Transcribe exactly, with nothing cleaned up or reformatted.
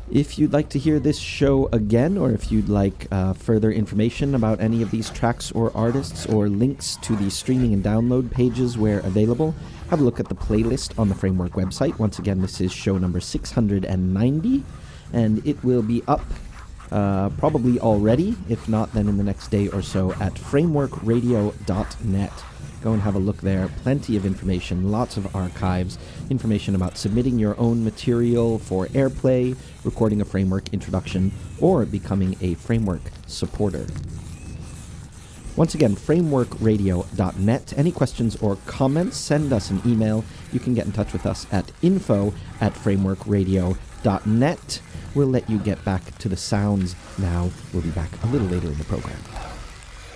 If you'd like to hear this show again, or if you'd like uh, further information about any of these tracks or artists, or links to the streaming and download pages where available, have a look at the playlist on the Framework website. Once again, this is show number six hundred ninety, and it will be up uh, probably already, if not then in the next day or so, at framework radio dot net. Go and have a look there. Plenty of information, lots of archives, information about submitting your own material for airplay, recording a Framework introduction, or becoming a Framework supporter. Once again, framework radio dot net. Any questions or comments, send us an email. You can get in touch with us at info at framework radio dot net. We'll let you get back to the sounds now. We'll be back a little later in the program.